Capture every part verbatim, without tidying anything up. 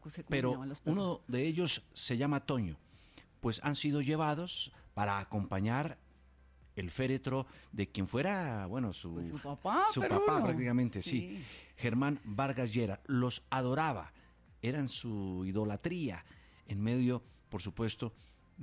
se pero llamaban los perros. uno de ellos se llama Toño, pues han sido llevados para acompañar el féretro de quien fuera, bueno, su, pues su papá, su pero papá no. prácticamente, sí. sí. Germán Vargas Lleras, los adoraba, eran su idolatría, en medio, por supuesto,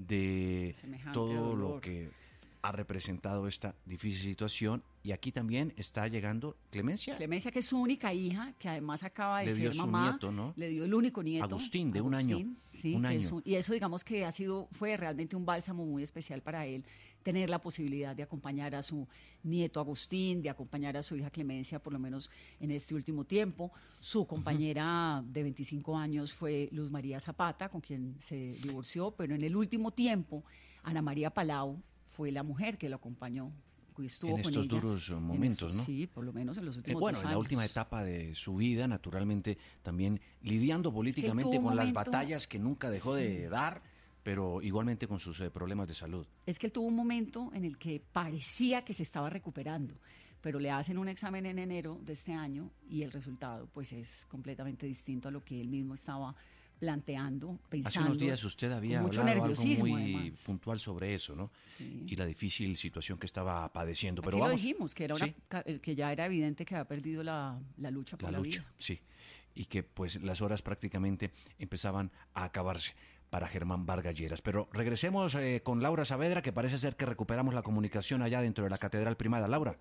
de Semejante todo dolor. lo que ha representado esta difícil situación. Y aquí también está llegando Clemencia. Clemencia, que es su única hija, que además acaba de Le ser dio su mamá. nieto, ¿no? Le dio el único nieto. Agustín, de Agustín, un año. Sí, un que año. es un- y eso digamos que ha sido, fue realmente un bálsamo muy especial para él, tener la posibilidad de acompañar a su nieto Agustín, de acompañar a su hija Clemencia, por lo menos en este último tiempo. Su compañera uh-huh. de veinticinco años fue Luz María Zapata, con quien se divorció, pero en el último tiempo, Ana María Palau fue la mujer que lo acompañó. Estuvo en con estos ella, duros momentos, en estos, ¿no? Sí, por lo menos en los últimos eh, bueno, dos en años. la última etapa de su vida, naturalmente, también lidiando políticamente es que con momento, las batallas que nunca dejó sí. de dar, pero igualmente con sus eh, problemas de salud. Es que él tuvo un momento en el que parecía que se estaba recuperando, pero le hacen un examen en enero de este año y el resultado pues es completamente distinto a lo que él mismo estaba planteando, pensando. Hace unos días usted había mucho hablado algo muy además. puntual sobre eso, ¿no? Sí. Y la difícil situación que estaba padeciendo. Pero Aquí vamos, lo dijimos, que, era una, ¿sí? que ya era evidente que había perdido la, la lucha por la, la lucha, vida. Sí, y que pues las horas prácticamente empezaban a acabarse para Germán Vargas Lleras. Pero regresemos eh, con Laura Saavedra, que parece ser que recuperamos la comunicación allá dentro de la Catedral Primada. Laura.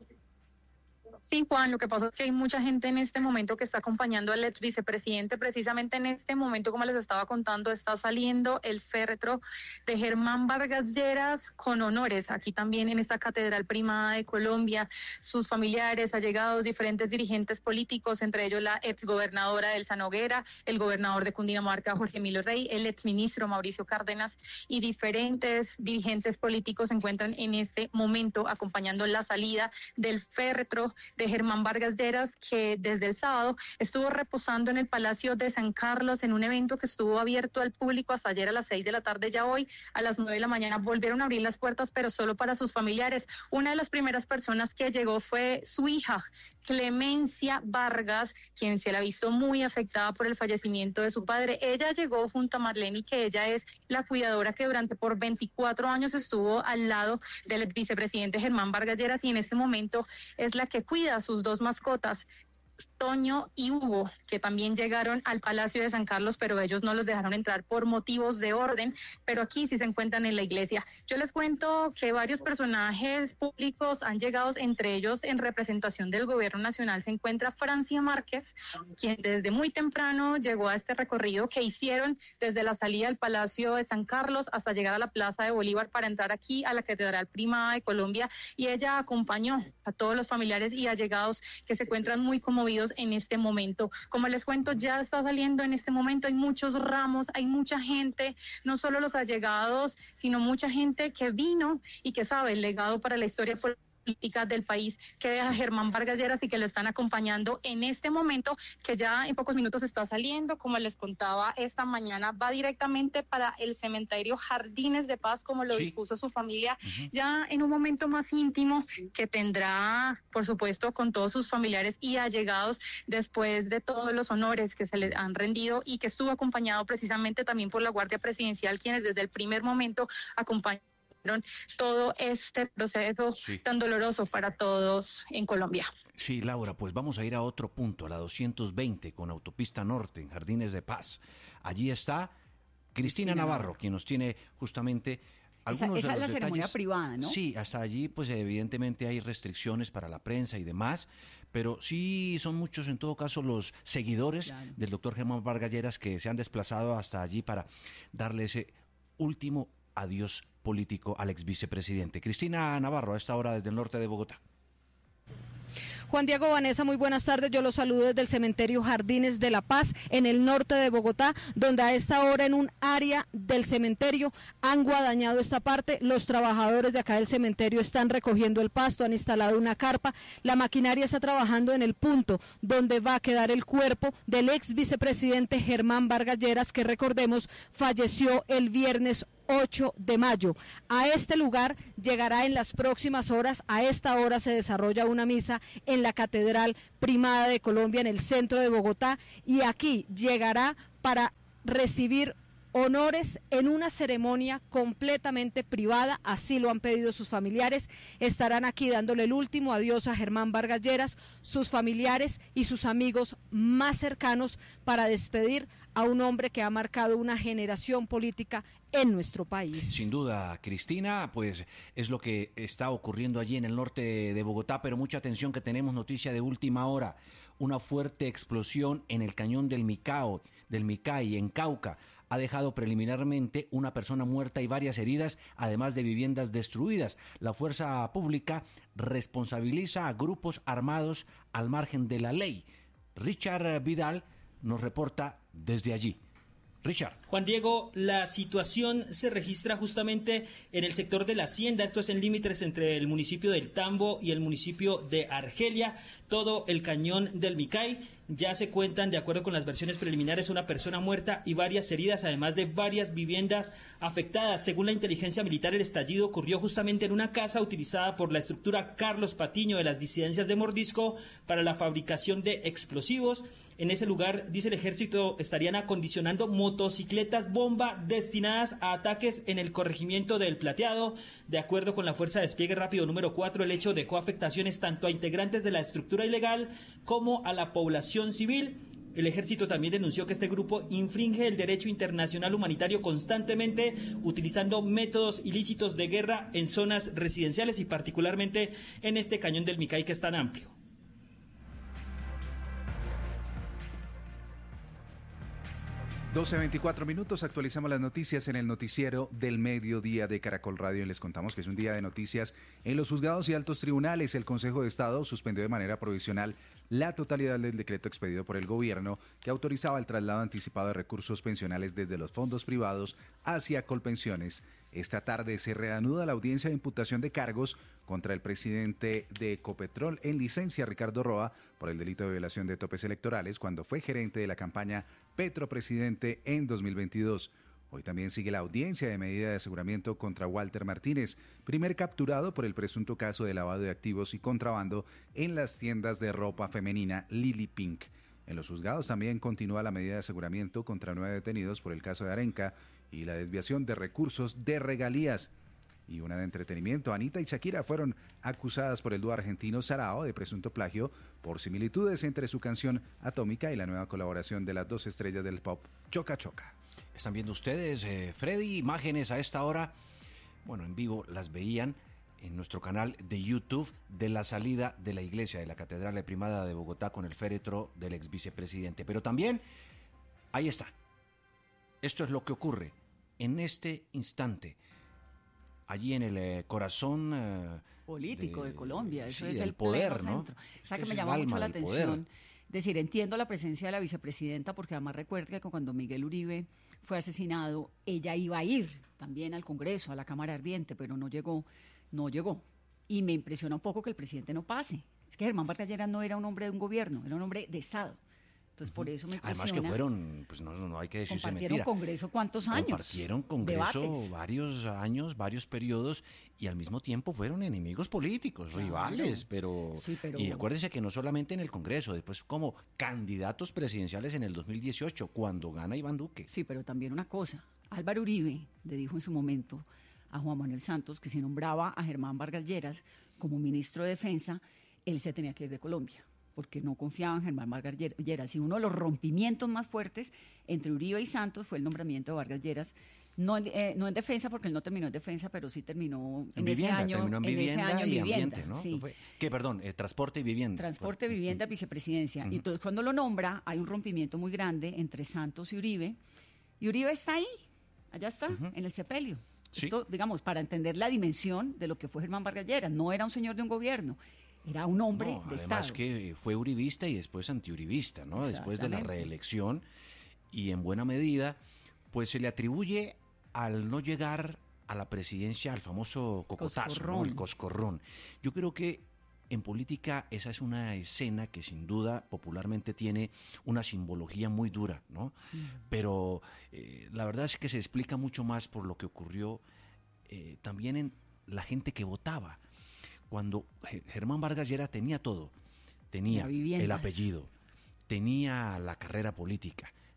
Sí, Juan, lo que pasa es que hay mucha gente en este momento que está acompañando al ex vicepresidente. Precisamente en este momento, como les estaba contando, está saliendo el féretro de Germán Vargas Lleras con honores. Aquí también en esta Catedral Primada de Colombia, sus familiares, allegados, diferentes dirigentes políticos, entre ellos la exgobernadora Elsa Noguera, el gobernador de Cundinamarca, Jorge Emilio Rey, el exministro Mauricio Cárdenas y diferentes dirigentes políticos se encuentran en este momento acompañando la salida del féretro de Germán Vargas Lleras, que desde el sábado estuvo reposando en el Palacio de San Carlos en un evento que estuvo abierto al público hasta ayer a las seis de la tarde. Ya hoy a las nueve de la mañana volvieron a abrir las puertas, pero solo para sus familiares. Una de las primeras personas que llegó fue su hija, Clemencia Vargas, quien se la ha visto muy afectada por el fallecimiento de su padre. Ella llegó junto a Marlene, que ella es la cuidadora que durante por veinticuatro años estuvo al lado del vicepresidente Germán Vargas Lleras y en este momento es la que cuida a sus dos mascotas, Toño y Hugo, que también llegaron al Palacio de San Carlos, pero ellos no los dejaron entrar por motivos de orden, pero aquí sí se encuentran en la iglesia. Yo les cuento que varios personajes públicos han llegado, entre ellos en representación del gobierno nacional se encuentra Francia Márquez, quien desde muy temprano llegó a este recorrido que hicieron desde la salida del Palacio de San Carlos hasta llegar a la Plaza de Bolívar para entrar aquí a la Catedral Primada de Colombia, y ella acompañó a todos los familiares y allegados que se encuentran muy conmovidos en este momento. Como les cuento, ya está saliendo en este momento, hay muchos ramos, hay mucha gente, no solo los allegados, sino mucha gente que vino y que sabe el legado para la historia política del país que deja Germán Vargas Lleras y que lo están acompañando en este momento, que ya en pocos minutos está saliendo. Como les contaba esta mañana, va directamente para el cementerio Jardines de Paz, como lo Sí. dispuso su familia, Uh-huh. ya en un momento más íntimo que tendrá, por supuesto, con todos sus familiares y allegados, después de todos los honores que se le han rendido y que estuvo acompañado precisamente también por la Guardia Presidencial, quienes desde el primer momento acompañaron todo este proceso Sí. tan doloroso para todos en Colombia. Sí, Laura, pues vamos a ir a otro punto, a la doscientos veinte, con Autopista Norte, en Jardines de Paz. Allí está Cristina, Cristina Navarro, Navarro. quien nos tiene justamente algunos esa de es los la ceremonia detalles. privada, ¿no? Sí, hasta allí pues evidentemente hay restricciones para la prensa y demás, pero sí son muchos en todo caso los seguidores Claro. del doctor Germán Vargas Lleras que se han desplazado hasta allí para darle ese último adiós político al ex vicepresidente. Cristina Navarro, a esta hora desde el norte de Bogotá. Juan Diego, Vanessa, muy buenas tardes. Yo los saludo desde el cementerio Jardines de la Paz, en el norte de Bogotá, donde a esta hora en un área del cementerio han guadañado esta parte. Los trabajadores de acá del cementerio están recogiendo el pasto, han instalado una carpa. La maquinaria está trabajando en el punto donde va a quedar el cuerpo del ex vicepresidente Germán Vargas Lleras, que recordemos falleció el viernes ocho de mayo. A este lugar llegará en las próximas horas. A esta hora se desarrolla una misa en la Catedral Primada de Colombia, en el centro de Bogotá, y aquí llegará para recibir honores en una ceremonia completamente privada, así lo han pedido sus familiares. Estarán aquí dándole el último adiós a Germán Vargas Lleras, sus familiares y sus amigos más cercanos, para despedir a un hombre que ha marcado una generación política en nuestro país. Sin duda, Cristina, pues es lo que está ocurriendo allí en el norte de Bogotá, pero mucha atención que tenemos noticia de última hora, una fuerte explosión en el cañón del Micao, del Micay, en Cauca, ha dejado preliminarmente una persona muerta y varias heridas, además de viviendas destruidas. La fuerza pública responsabiliza a grupos armados al margen de la ley. Richard Vidal nos reporta desde allí. Richard. Juan Diego, la situación se registra justamente en el sector de la Hacienda, esto es en límites entre el municipio del Tambo y el municipio de Argelia, todo el cañón del Micay. Ya se cuentan, de acuerdo con las versiones preliminares, una persona muerta y varias heridas, además de varias viviendas afectadas. Según la inteligencia militar, el estallido ocurrió justamente en una casa utilizada por la estructura Carlos Patiño de las disidencias de Mordisco para la fabricación de explosivos. En ese lugar, dice el ejército, estarían acondicionando motocicletas bomba destinadas a ataques en el corregimiento del Plateado. De acuerdo con la Fuerza de Despliegue Rápido número cuatro, el hecho dejó afectaciones tanto a integrantes de la estructura ilegal como a la población civil. El ejército también denunció que este grupo infringe el derecho internacional humanitario constantemente, utilizando métodos ilícitos de guerra en zonas residenciales y particularmente en este cañón del Micay, que es tan amplio. doce veinticuatro minutos, actualizamos las noticias en el noticiero del mediodía de Caracol Radio y les contamos que es un día de noticias en los juzgados y altos tribunales. El Consejo de Estado suspendió de manera provisional la totalidad del decreto expedido por el gobierno que autorizaba el traslado anticipado de recursos pensionales desde los fondos privados hacia Colpensiones. Esta tarde se reanuda la audiencia de imputación de cargos contra el presidente de Ecopetrol en licencia, Ricardo Roa, por el delito de violación de topes electorales cuando fue gerente de la campaña Petropresidente en dos mil veintidós. Hoy también sigue la audiencia de medida de aseguramiento contra Walter Martínez, primer capturado por el presunto caso de lavado de activos y contrabando en las tiendas de ropa femenina Lily Pink. En los juzgados también continúa la medida de aseguramiento contra nueve detenidos por el caso de Arenca y la desviación de recursos de regalías. Y una de entretenimiento, Anita y Shakira fueron acusadas por el dúo argentino Sarao de presunto plagio por similitudes entre su canción Atómica y la nueva colaboración de las dos estrellas del pop, Choca Choca. Están viendo ustedes, eh, Freddy, imágenes a esta hora, bueno, en vivo las veían en nuestro canal de YouTube de la salida de la iglesia de la Catedral Primada de Bogotá con el féretro del ex vicepresidente. Pero también, ahí está, esto es lo que ocurre en este instante. Allí en el eh, corazón eh, político de, de Colombia, eso sí, es el el poder, ¿no? Centro. O sea, este que me es llama mucho la atención. Poder. Es decir, entiendo la presencia de la vicepresidenta porque además recuerdo que cuando Miguel Uribe fue asesinado, ella iba a ir también al Congreso, a la Cámara Ardiente, pero no llegó, no llegó. Y me impresiona un poco que el presidente no pase. Es que Germán Vargas Lleras no era un hombre de un gobierno, era un hombre de Estado. Entonces, por eso me impresiona. Además que fueron, pues no, no hay que decirse mentira. Compartieron Congreso ¿cuántos años? Compartieron Congreso Debates. varios años, varios periodos, y al mismo tiempo fueron enemigos políticos, Claro. rivales, pero, Sí, pero... Y acuérdense que no solamente en el Congreso, después como candidatos presidenciales en el dos mil dieciocho, cuando gana Iván Duque. Sí, pero también una cosa. Álvaro Uribe le dijo en su momento a Juan Manuel Santos que si nombraba a Germán Vargas Lleras como ministro de Defensa, él se tenía que ir de Colombia, porque no confiaba en Germán Vargas Lleras. Y uno de los rompimientos más fuertes entre Uribe y Santos fue el nombramiento de Vargas Lleras, no, eh, no en defensa, porque él no terminó en defensa, pero sí terminó en, En vivienda, ese año terminó en en vivienda ese año en y vivienda, ambiente, ¿no? sí. Fue- ¿Qué, perdón? Eh, transporte y vivienda. Transporte, Fue- vivienda, vicepresidencia. Y entonces cuando lo nombra, hay un rompimiento muy grande entre Santos y Uribe. Y Uribe está ahí, allá está, en el sepelio. Sí. Esto, digamos, para entender la dimensión de lo que fue Germán Vargas Lleras. No era un señor de un gobierno, era un hombre No, de además Estado. que fue uribista y después antiuribista, ¿no? Después de la Exactamente. reelección, y en buena medida, pues se le atribuye al no llegar a la presidencia al famoso cocotazo, ¿no? Coscorrón. El coscorrón. Yo creo que en política esa es una escena que sin duda popularmente tiene una simbología muy dura, ¿no? Pero eh, la verdad es que se explica mucho más por lo que ocurrió eh, también en la gente que votaba. Cuando Ge- Germán Vargas Lleras tenía todo, tenía Tenía viviendas. el apellido, tenía la carrera política,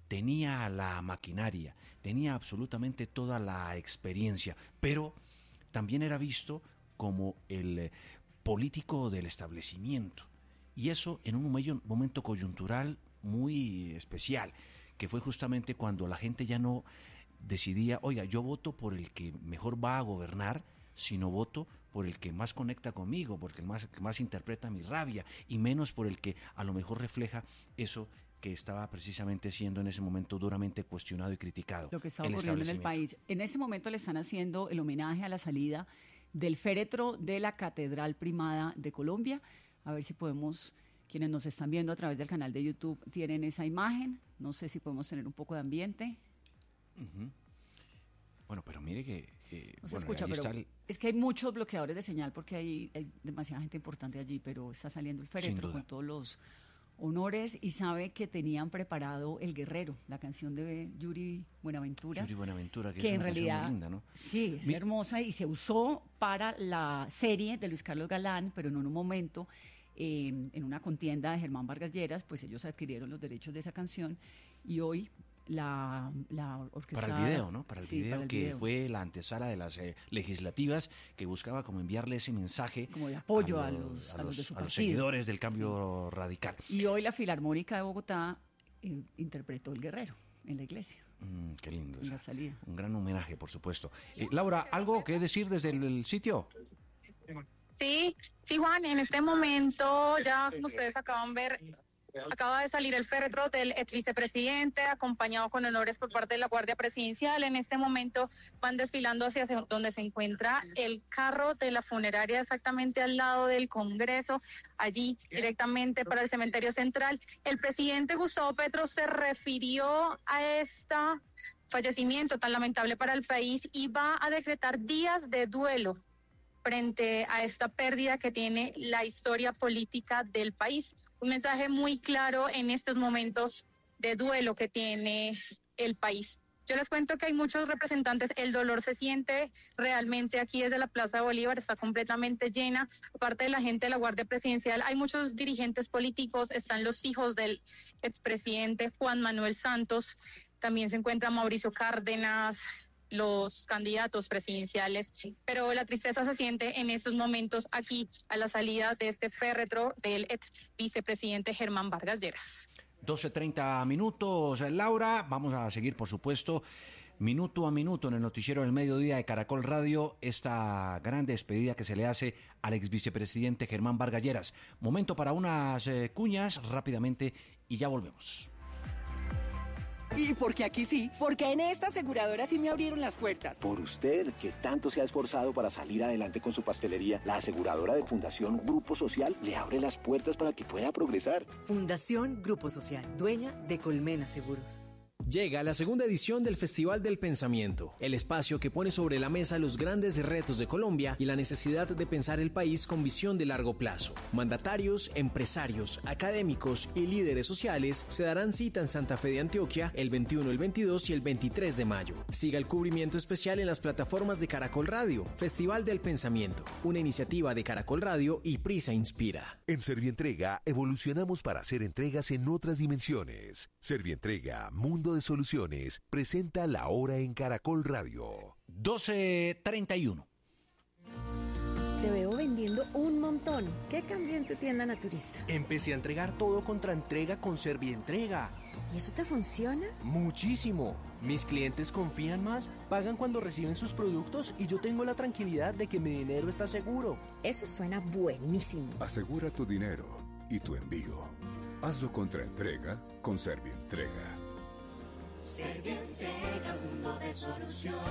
tenía la maquinaria, tenía absolutamente toda la experiencia, pero también era visto como el eh, político del establecimiento. Y eso en un momento, momento coyuntural muy especial, que fue justamente cuando la gente ya no decidía, oiga, yo voto por el que mejor va a gobernar, sino voto por el que más conecta conmigo, porque el más, que más interpreta mi rabia, y menos por el que a lo mejor refleja eso que estaba precisamente siendo en ese momento duramente cuestionado y criticado. Lo que está ocurriendo en el país. En ese momento le están haciendo el homenaje a la salida del féretro de la Catedral Primada de Colombia. A ver si podemos, quienes nos están viendo a través del canal de YouTube, tienen esa imagen. No sé si podemos tener un poco de ambiente. Uh-huh. Bueno, pero mire que... Eh, no se bueno, escucha, pero el... es que hay muchos bloqueadores de señal porque hay, hay demasiada gente importante allí, pero está saliendo el féretro con todos los honores, y sabe que tenían preparado El Guerrero, la canción de Yuri Buenaventura. Yuri Buenaventura, que, que es en una realidad, muy linda, ¿no? Sí, es Mi... hermosa, y se usó para la serie de Luis Carlos Galán, pero no en un momento, eh, en una contienda de Germán Vargas Lleras, pues ellos adquirieron los derechos de esa canción, y hoy la, la orquesta... Para el video, ¿no? Para el sí, video, para el que video. fue la antesala de las eh, legislativas, que buscaba como enviarle ese mensaje... Como de apoyo a los, a los, a los, de su a los partido. seguidores del cambio sí. radical. Y hoy la Filarmónica de Bogotá eh, interpretó El Guerrero en la iglesia. Mm, qué lindo. En la salida. Un gran homenaje, por supuesto. Eh, Laura, ¿algo que decir desde el, el sitio? Sí, sí, Juan, en este momento ya, como ustedes acaban de ver, acaba de salir el féretro del ex vicepresidente, acompañado con honores por parte de la Guardia Presidencial. En este momento van desfilando hacia donde se encuentra el carro de la funeraria, exactamente al lado del Congreso, allí directamente para el cementerio central. El presidente Gustavo Petro se refirió a este fallecimiento tan lamentable para el país y va a decretar días de duelo frente a esta pérdida que tiene la historia política del país. Un mensaje muy claro en estos momentos de duelo que tiene el país. Yo les cuento que hay muchos representantes, el dolor se siente realmente aquí desde la Plaza de Bolívar, está completamente llena. Aparte de la gente de la Guardia Presidencial, hay muchos dirigentes políticos, están los hijos del expresidente Juan Manuel Santos, también se encuentra Mauricio Cárdenas, los candidatos presidenciales, pero la tristeza se siente en estos momentos aquí a la salida de este féretro del ex vicepresidente Germán Vargas Lleras. doce treinta minutos, Laura, vamos a seguir por supuesto minuto a minuto en el noticiero del mediodía de Caracol Radio, esta gran despedida que se le hace al ex vicepresidente Germán Vargas Lleras. Momento para unas eh, cuñas rápidamente y ya volvemos. ¿Y por qué aquí sí? Porque en esta aseguradora sí me abrieron las puertas. Por usted, que tanto se ha esforzado para salir adelante con su pastelería, la aseguradora de Fundación Grupo Social le abre las puertas para que pueda progresar. Fundación Grupo Social, dueña de Colmena Seguros. Llega la segunda edición del Festival del Pensamiento, el espacio que pone sobre la mesa los grandes retos de Colombia y la necesidad de pensar el país con visión de largo plazo. Mandatarios, empresarios, académicos y líderes sociales se darán cita en Santa Fe de Antioquia el veintiuno, el veintidós y el veintitrés de mayo. Siga el cubrimiento especial en las plataformas de Caracol Radio. Festival del Pensamiento, una iniciativa de Caracol Radio y Prisa Inspira. En Servientrega evolucionamos para hacer entregas en otras dimensiones. Servientrega, mundo de soluciones, presenta La Hora en Caracol Radio. doce treinta y uno. Te veo vendiendo un montón. ¿Qué cambió en tu tienda naturista? Empecé a entregar todo contra entrega con Servientrega. ¿Y eso te funciona? Muchísimo. Mis clientes confían más, pagan cuando reciben sus productos y yo tengo la tranquilidad de que mi dinero está seguro. Eso suena buenísimo. Asegura tu dinero y tu envío. Hazlo contra entrega con Servientrega. Servientrega, mundo de soluciones.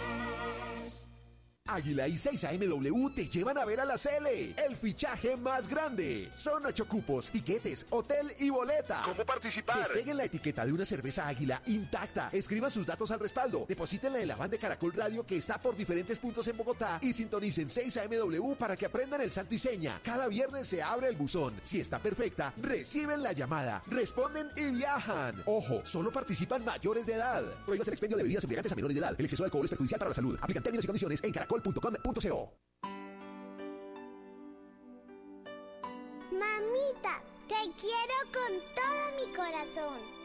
Águila y seis A M W te llevan a ver a la Cele, el fichaje más grande. Son ocho cupos, tiquetes, hotel y boleta. ¿Cómo participar? Despeguen la etiqueta de una cerveza Águila intacta. Escriban sus datos al respaldo. Deposítenla en la van de Caracol Radio que está por diferentes puntos en Bogotá y sintonicen seis A M W para que aprendan el santo y seña. Cada viernes se abre el buzón. Si está perfecta, reciben la llamada, responden y viajan. Ojo, solo participan mayores de edad. Prohíbas el expendio de bebidas embriagantes a menores de edad. El exceso de alcohol es perjudicial para la salud. Aplican términos y condiciones en caracol punto com punto co. Mamita, te quiero con todo mi corazón.